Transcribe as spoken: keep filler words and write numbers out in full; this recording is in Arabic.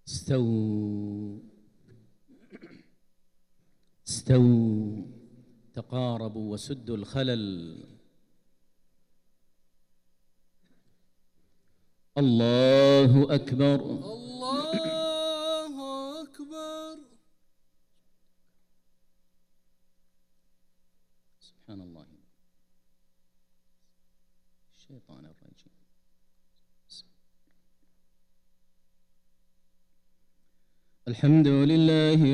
استووا استووا تقاربوا وسدوا الخلل. الله أكبر. الله أكبر. سبحان الله. الشيطان الرجيم. الحمد لله